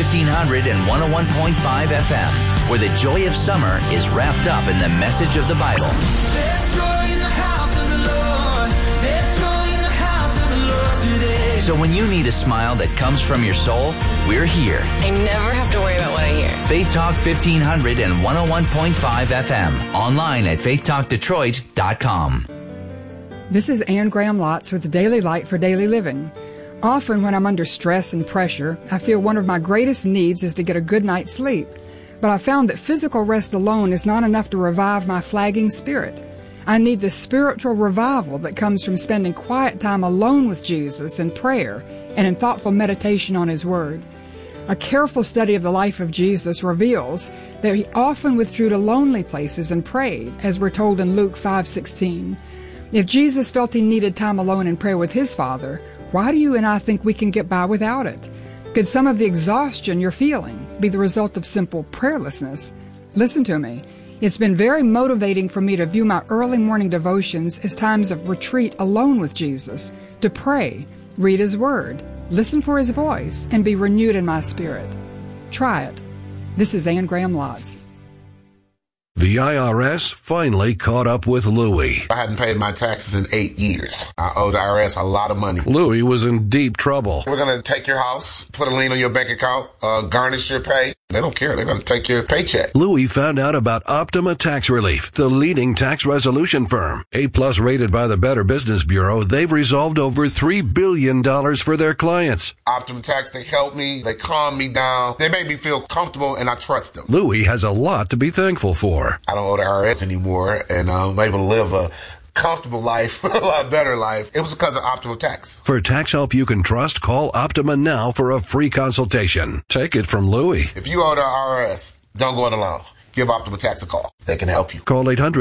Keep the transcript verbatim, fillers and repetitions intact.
fifteen hundred and one oh one point five F M, where the joy of summer is wrapped up in the message of the Bible. There's joy in the house of the Lord. There's joy in the house of the Lord today. So when you need a smile that comes from your soul, we're here. I never have to worry about what I hear. Faith Talk fifteen hundred and one oh one point five F M. Online at faith talk detroit dot com. This is Ann Graham Lotz with the Daily Light for Daily Living. Often when I'm under stress and pressure, I feel one of my greatest needs is to get a good night's sleep. But I found that physical rest alone is not enough to revive my flagging spirit. I need the spiritual revival that comes from spending quiet time alone with Jesus in prayer and in thoughtful meditation on His Word. A careful study of the life of Jesus reveals that He often withdrew to lonely places and prayed, as we're told in Luke five sixteen. If Jesus felt He needed time alone in prayer with His Father, why do you and I think we can get by without it? Could some of the exhaustion you're feeling be the result of simple prayerlessness? Listen to me. It's been very motivating for me to view my early morning devotions as times of retreat alone with Jesus, to pray, read His Word, listen for His voice, and be renewed in my spirit. Try it. This is Ann Graham Lotz. The I R S finally caught up with Louie. I hadn't paid my taxes in eight years. I owe the I R S a lot of money. Louie was in deep trouble. We're going to take your house, put a lien on your bank account, uh, garnish your pay. They don't care. They're going to take your paycheck. Louie found out about Optima Tax Relief, the leading tax resolution firm. A-plus rated by the Better Business Bureau, they've resolved over three billion dollars for their clients. Optima Tax, they help me. They calm me down. They make me feel comfortable, and I trust them. Louie has a lot to be thankful for. I don't owe the I R S anymore, and I'm able to live a comfortable life, a lot better life. It was because of Optima Tax. For tax help you can trust, call Optima now for a free consultation. Take it from Louie. If you owe the I R S, don't go it alone. Give Optima Tax a call. They can help you. Call eight hundred